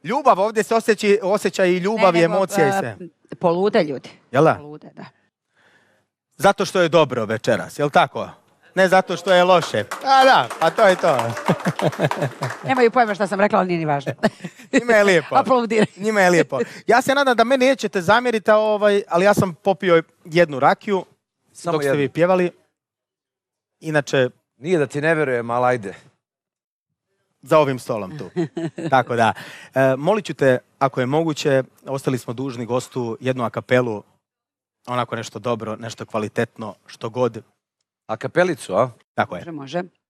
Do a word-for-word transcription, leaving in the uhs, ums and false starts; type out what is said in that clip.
Ljubav, ovdje se osjeća, osjeća i ljubav ne, i nego, emocija i sve. Polude ljudi. Jel da? Polude, da. Zato što je dobro večeras, jel tako? Ne zato što je loše. A da, pa to je to. Nemaju pojma šta sam rekla, ali nije ni važno. Njima je lijepo. Aplaudiraj. Njima je lijepo. Ja se nadam da me nećete zamjeriti, ovaj, ali ja sam popio jednu rakiju Samo dok ste jednu. vi pjevali. Inače, Nije da ti ne verujem, ali ajde. za ovim stolom tu. Tako da. E, molit ću te, ako je moguće, ostali smo dužni gostu jednu akapelu, onako nešto dobro, nešto kvalitetno, što god. A kapelicu, a? Tako je. Može, može.